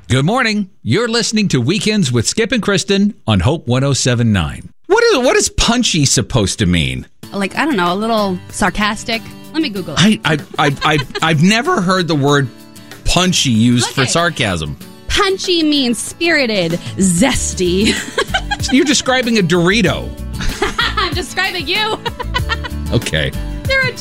Good morning. You're listening to Weekends with Skip and Kristen on Hope 107.9. What is punchy supposed to mean? Like, I don't know, a little sarcastic. Let me Google it. I've never heard the word punchy used for sarcasm. Punchy means spirited, zesty. You're describing a Dorito. I'm describing you. Okay. You're a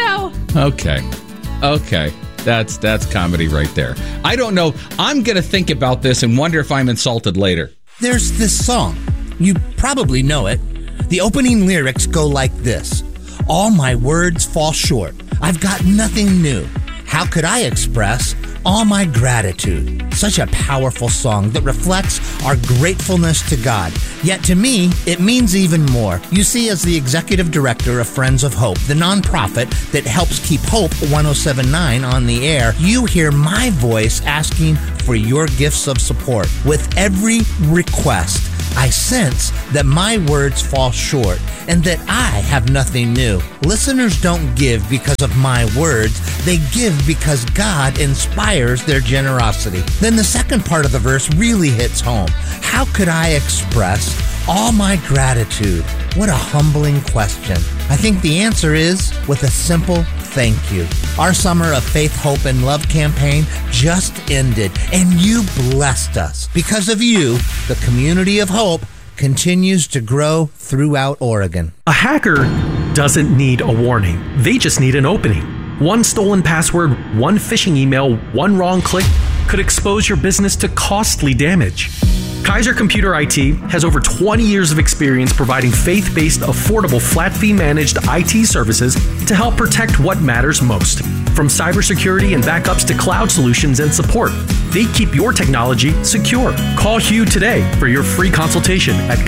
Dorito. Okay. That's comedy right there. I don't know. I'm going to think about this and wonder if I'm insulted later. There's this song. You probably know it. The opening lyrics go like this. All my words fall short. I've got nothing new. How could I express all my gratitude? Such a powerful song that reflects our gratefulness to God. Yet to me, it means even more. You see, as the executive director of Friends of Hope, the nonprofit that helps keep Hope 107.9 on the air, you hear my voice asking for your gifts of support. With every request, I sense that my words fall short and that I have nothing new. Listeners don't give because of my words. They give because God inspires their generosity. Then the second part of the verse really hits home. How could I express all my gratitude? What a humbling question. I think the answer is with a simple thank you. Our Summer of Faith, Hope, and Love campaign just ended, and you blessed us. Because of you, the community of hope continues to grow throughout Oregon. A hacker doesn't need a warning. They just need an opening. One stolen password, one phishing email, one wrong click could expose your business to costly damage. Kaiser Computer IT has over 20 years of experience providing faith-based, affordable, flat-fee managed IT services to help protect what matters most. From cybersecurity and backups to cloud solutions and support, they keep your technology secure. Call Hugh today for your free consultation at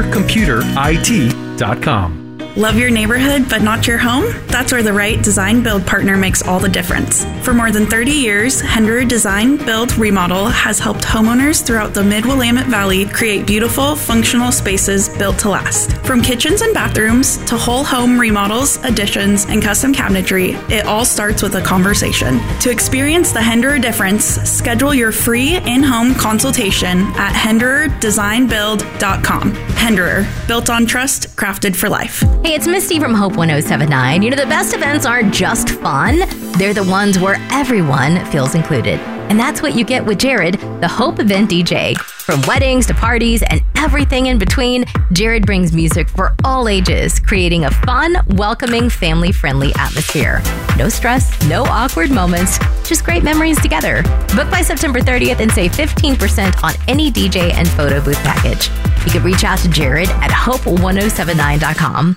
kaisercomputerit.com. Love your neighborhood but not your home? That's where the right design build partner makes all the difference. For more than 30 years, Henderer Design Build Remodel has helped homeowners throughout the Mid-Willamette Valley create beautiful, functional spaces built to last. From kitchens and bathrooms to whole home remodels, additions, and custom cabinetry, it all starts with a conversation. To experience the Henderer difference, schedule your free in-home consultation at hendererdesignbuild.com. Henderer, built on trust, crafted for life. Hey, it's Misty from Hope 107.9. You know, the best events aren't just fun. They're the ones where everyone feels included. And that's what you get with Jared, the Hope event DJ. From weddings to parties and everything in between, Jared brings music for all ages, creating a fun, welcoming, family-friendly atmosphere. No stress, no awkward moments, just great memories together. Book by September 30th and save 15% on any DJ and photo booth package. You can reach out to Jared at hope1079.com.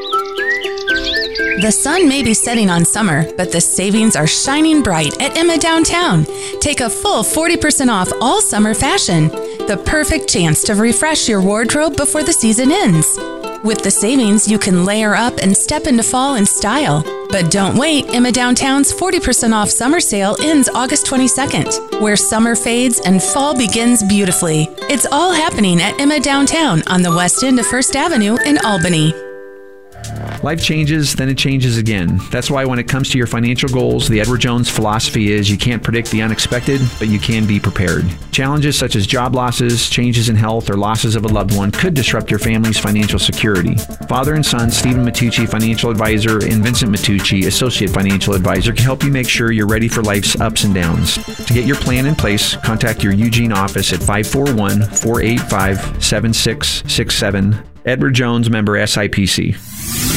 The sun may be setting on summer, but the savings are shining bright at Emma Downtown. Take a full 40% off all summer fashion. The perfect chance to refresh your wardrobe before the season ends. With the savings, you can layer up and step into fall in style. But don't wait, Emma Downtown's 40% off summer sale ends August 22nd, where summer fades and fall begins beautifully. It's all happening at Emma Downtown on the west end of First Avenue in Albany. Life changes, then it changes again. That's why when it comes to your financial goals, the Edward Jones philosophy is you can't predict the unexpected, but you can be prepared. Challenges such as job losses, changes in health, or losses of a loved one could disrupt your family's financial security. Father and son, Stephen Matucci, financial advisor, and Vincent Matucci, associate financial advisor, can help you make sure you're ready for life's ups and downs. To get your plan in place, contact your Eugene office at 541-485-7667. Edward Jones, member SIPC.